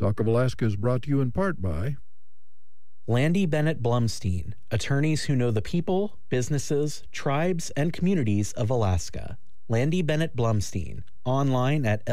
Talk of Alaska is brought to you in part by Landy Bennett Blumstein, attorneys who know the people, businesses, tribes, and communities of Alaska. Landy Bennett Blumstein, online at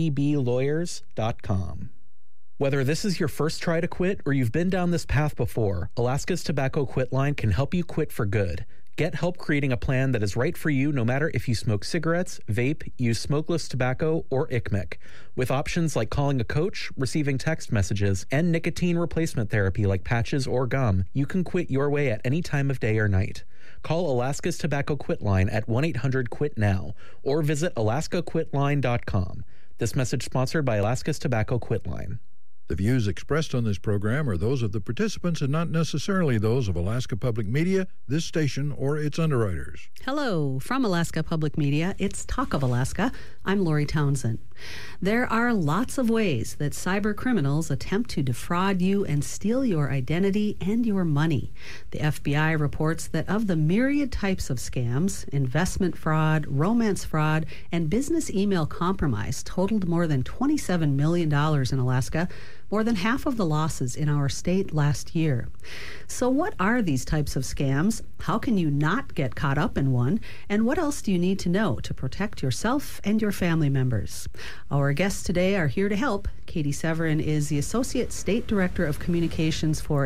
lbblawyers.com. Whether this is your first try to quit or you've been down this path before, Alaska's Tobacco Quit Line can help you quit for good. Get help creating a plan that is right for you no matter if you smoke cigarettes, vape, use smokeless tobacco, or ICMIC. With options like calling a coach, receiving text messages, and nicotine replacement therapy like patches or gum, you can quit your way at any time of day or night. Call Alaska's Tobacco Quit Line at 1-800-QUIT-NOW or visit alaskaquitline.com. This message sponsored by Alaska's Tobacco Quit Line. The views expressed on this program are those of the participants and not necessarily those of Alaska Public Media, this station, or its underwriters. Hello, from Alaska Public Media, it's Talk of Alaska. I'm Lori Townsend. There are lots of ways that cyber criminals attempt to defraud you and steal your identity and your money. The FBI reports that of the myriad types of scams, investment fraud, romance fraud, and business email compromise totaled more than $27 million in Alaska, more than half of the losses in our state last year. So what are these types of scams? How can you not get caught up in one? And what else do you need to know to protect yourself and your family members? Our guests today are here to help. Katie Severin is the Associate State Director of Communications for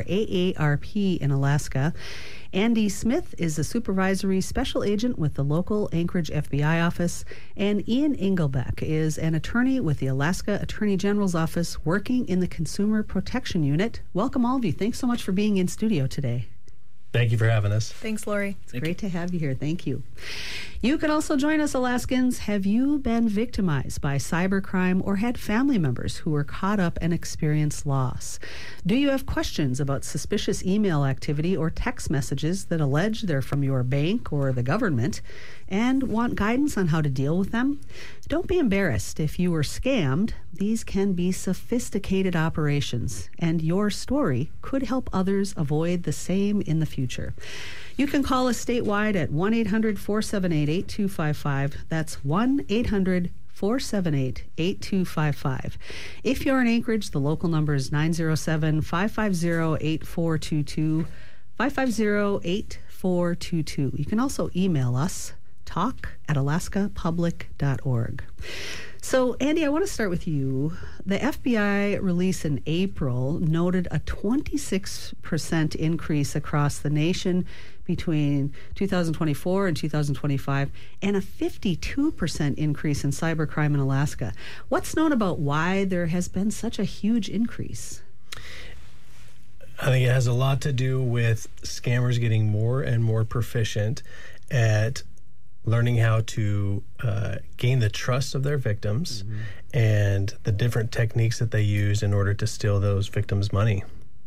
AARP in Alaska. Andy Smith is a supervisory special agent with the local Anchorage FBI office, and Ian Engelbeck is an attorney with the Alaska Attorney General's office working in the Consumer Protection Unit. Welcome, all of you. Thanks so much for being in studio today. Thank you for having us. Thanks, Lori. It's great to have you here. Thank you. You can also join us, Alaskans. Have you been victimized by cybercrime or had family members who were caught up and experienced loss? Do you have questions about suspicious email activity or text messages that allege they're from your bank or the government and want guidance on how to deal with them? Don't be embarrassed if you were scammed. These can be sophisticated operations, and your story could help others avoid the same in the future. You can call us statewide at 1-800-478-8255. That's 1-800-478-8255. If you're in Anchorage, the local number is 907-550-8422, 550-8422. You can also email us, talk@alaskapublic.org. So, Andy, I want to start with you. The FBI release in April noted a 26% increase across the nation between 2024 and 2025, and a 52% increase in cybercrime in Alaska. What's known about why there has been such a huge increase? I think it has a lot to do with scammers getting more and more proficient at learning how to gain the trust of their victims and the different techniques that they use in order to steal those victims' money.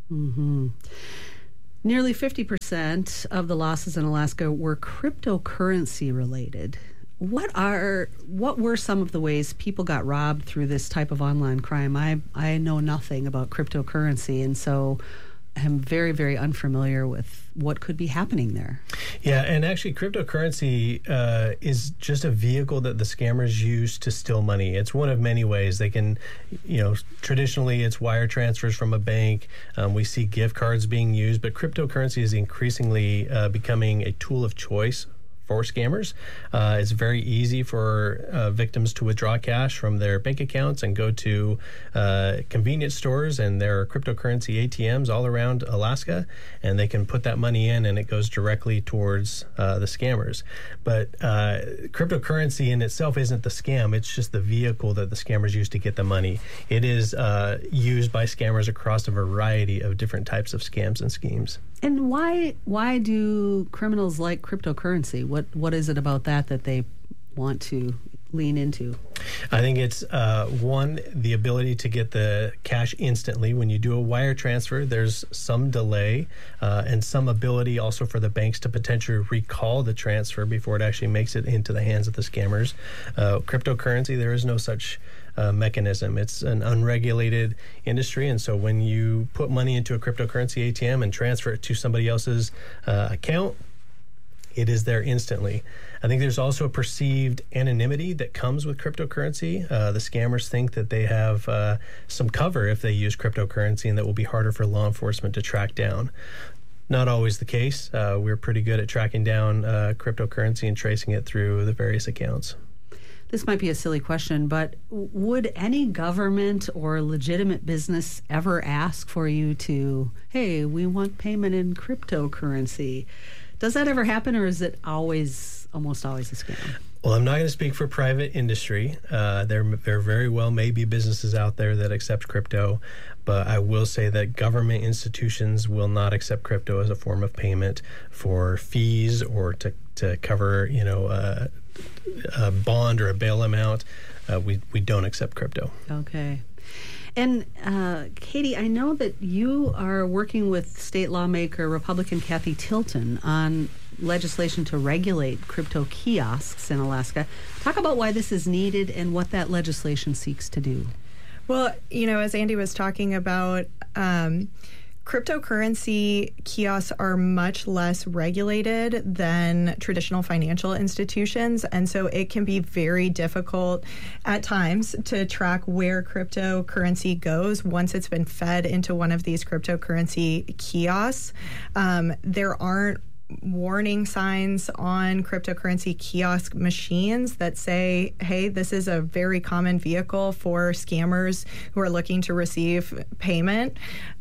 Nearly 50% of the losses in Alaska were cryptocurrency related. What were some of the ways people got robbed through this type of online crime? I know nothing about cryptocurrency, and so I'm very, very unfamiliar with what could be happening there. Yeah, and actually cryptocurrency is just a vehicle that the scammers use to steal money. It's one of many ways. They can, traditionally it's wire transfers from a bank. We see gift cards being used, but cryptocurrency is increasingly becoming a tool of choice for scammers. It's very easy for victims to withdraw cash from their bank accounts and go to convenience stores, and there are cryptocurrency ATMs all around Alaska, and they can put that money in and it goes directly towards the scammers. But cryptocurrency in itself isn't the scam, it's just the vehicle that the scammers use to get the money. It is used by scammers across a variety of different types of scams and schemes. And why do criminals like cryptocurrency? What is it about that they want to lean into? I think it's one, the ability to get the cash instantly. When you do a wire transfer, there's some delay and some ability also for the banks to potentially recall the transfer before it actually makes it into the hands of the scammers. Cryptocurrency, there is no such mechanism. It's an unregulated industry, and so when you put money into a cryptocurrency ATM and transfer it to somebody else's account, it is there instantly. I think there's also a perceived anonymity that comes with cryptocurrency. The scammers think that they have some cover if they use cryptocurrency and that will be harder for law enforcement to track down. Not always the case. We're pretty good at tracking down cryptocurrency and tracing it through the various accounts. This might be a silly question, but would any government or legitimate business ever ask for you to, hey, we want payment in cryptocurrency? Does that ever happen, or is it almost always a scam? Well, I'm not going to speak for private industry. There very well may be businesses out there that accept crypto, but I will say that government institutions will not accept crypto as a form of payment for fees or to cover, a bond or a bail amount. We don't accept crypto. Okay. And Katie, I know that you are working with state lawmaker Republican Kathy Tilton on legislation to regulate crypto kiosks in Alaska. Talk about why this is needed and what that legislation seeks to do. Well, as Andy was talking about, cryptocurrency kiosks are much less regulated than traditional financial institutions, and so it can be very difficult at times to track where cryptocurrency goes once it's been fed into one of these cryptocurrency kiosks. There aren't warning signs on cryptocurrency kiosk machines that say, hey, this is a very common vehicle for scammers who are looking to receive payment.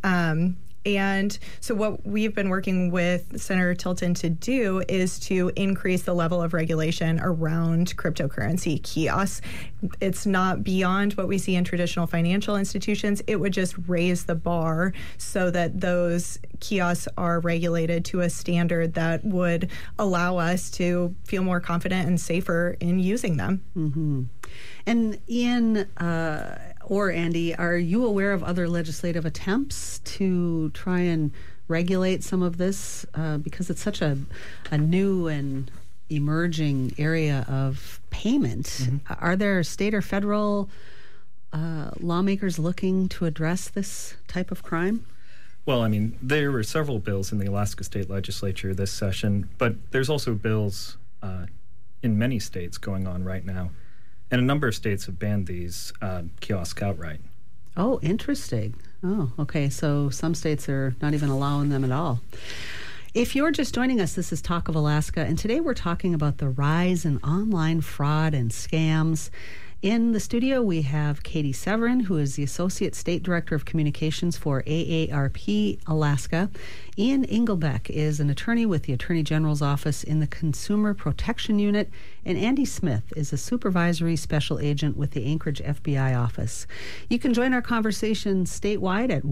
And so what we've been working with Senator Tilton to do is to increase the level of regulation around cryptocurrency kiosks. It's not beyond what we see in traditional financial institutions. It would just raise the bar so that those kiosks are regulated to a standard that would allow us to feel more confident and safer in using them. Mm-hmm. And Ian or Andy, are you aware of other legislative attempts to try and regulate some of this? Because it's such a new and emerging area of payment. Mm-hmm. Are there state or federal lawmakers looking to address this type of crime? Well, there were several bills in the Alaska State Legislature this session, but there's also bills in many states going on right now. And a number of states have banned these kiosks outright. Oh, interesting. Oh, okay. So some states are not even allowing them at all. If you're just joining us, this is Talk of Alaska, and today we're talking about the rise in online fraud and scams. In the studio, we have Katie Severin, who is the Associate State Director of Communications for AARP Alaska. Ian Engelbeck is an attorney with the Attorney General's Office in the Consumer Protection Unit, and Andy Smith is a Supervisory Special Agent with the Anchorage FBI Office. You can join our conversation statewide at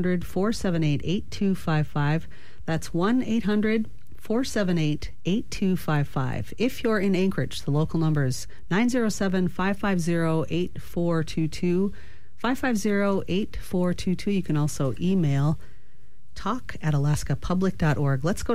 1-800-478-8255. That's 1-800-478-8255. If you're in Anchorage, the local number is 907-550-8422, 550-8422. You can also email talk@alaskapublic.org. Let's go